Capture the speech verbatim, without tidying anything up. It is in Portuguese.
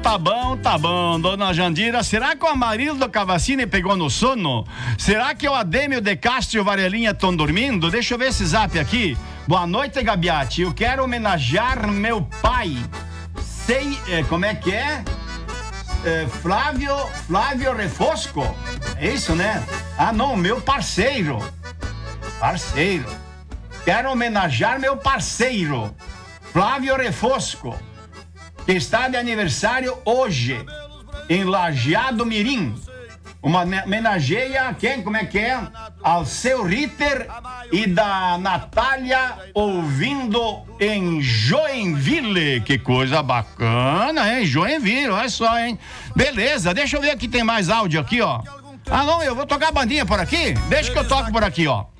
tá bom, tá bom, dona Jandira. Será que o Amarildo Cavacini pegou no sono? Será que o Adêmio de Castro e o Varelinha estão dormindo? Deixa eu ver esse zap aqui. Boa noite, Gabiati. Eu quero homenagear meu pai. Sei, eh, como é que é? Eh, Flávio, Flávio Refosco. É isso, né? Ah, não, meu parceiro. Parceiro. Quero homenagear meu parceiro, Flávio Refosco, que está de aniversário hoje, em Lajeado Mirim. Uma homenageia, quem, como é que é? Ao seu Ritter e da Natália, ouvindo em Joinville. Que coisa bacana, hein? Joinville, olha só, hein? Beleza, deixa eu ver aqui, tem mais áudio aqui, ó. Ah, não, eu vou tocar a bandinha por aqui? Deixa que eu toco por aqui, ó.